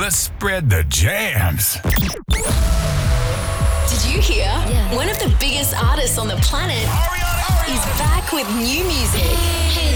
Let's spread the jams. Did you hear? Yeah. One of the biggest artists on the planet is back with new music.